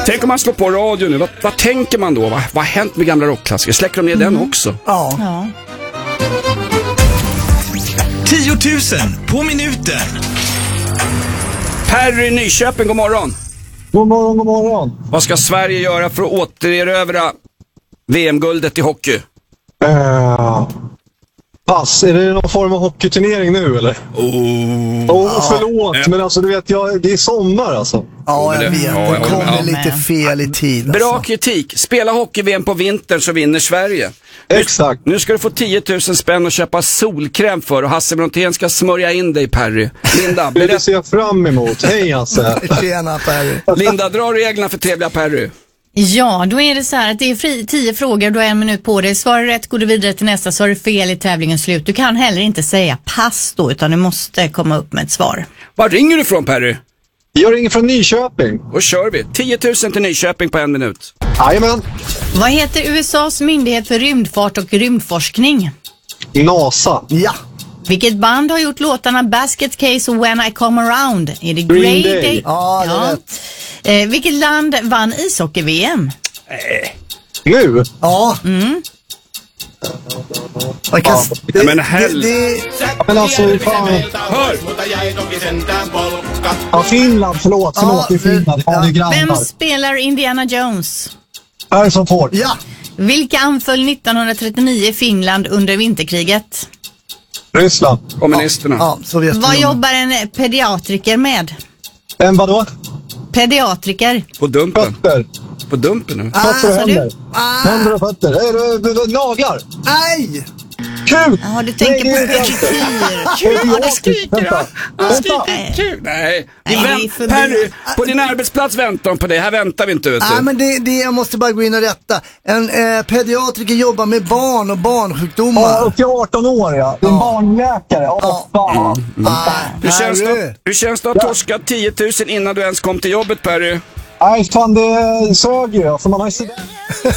Tänk om man slår på radio nu. Vad tänker man då? Vad har hänt med gamla rockklassiker? Släcker de ner den också? Ja. 10 000 på minuten. Perry Nyköping, god morgon. God morgon. Vad ska Sverige göra för att återerövra VM-guldet i hockey? Pass, är det någon form av hockeyturnering nu eller? Förlåt, men alltså du vet, det är sommar alltså. Ja, jag vet. Det kommer lite fel i tid. Alltså. Bra kritik. Spela hockey-VM på vintern så vinner Sverige. Exakt. Nu ska du få 10 000 spänn och köpa solkräm för och Hasse Brontén ska smörja in dig, Perry. Linda, det ser jag fram emot. Hej Hasse. Tjena Perry. Linda, dra reglerna för trevliga Perry. Ja, då är det så här att det är 10 frågor, du har 1 minut på dig. Svarar rätt går du vidare till nästa, så är det fel i tävlingens slut. Du kan heller inte säga pass då, utan du måste komma upp med ett svar. Var ringer du från, Perry? Jag ringer från Nyköping. Och kör vi. 10 000 till Nyköping på 1 minut. Jajamän. Vad heter USAs myndighet för rymdfart och rymdforskning? NASA. Ja. Vilket band har gjort låtarna Basket Case och When I Come Around? Är det Green Grey Day? Day? Ja, det är rätt. Vilket land vann ishockey-VM? Nu? Ja. Men Men alltså, fan. Hör! Ja, Finland, förlåt, det är Finland. Ja, det är grannar. Vem spelar Indiana Jones? Harrison Ford. Ja. Vilka anföll 1939 Finland under vinterkriget? Ryssland. Kommunisterna. Ja, Sovjetunionen. Vad jobbar en pediatriker med? En vadå? Pediatriker. På dumpen. Fötter. På dumpen nu. Fötter och sa du? händer. Händer och fötter. Naglar. Nej! Kuk. Ja, du tänker på pediatriker. Ja, det stryker då. Nej. Nej, det är förbi. Perry, på din arbetsplats väntar de på dig. Här väntar vi inte, vet Nej, du. men det jag måste bara gå in och rätta. En pediatriker jobbar med barn och barnsjukdomar. Ja, upp till 18 år, ja. En barnläkare. Fan. Hur känns det att ha torskat 10 000 innan du ens kom till jobbet, Perry? Nej, fan, det sög ju. Alltså, man har ju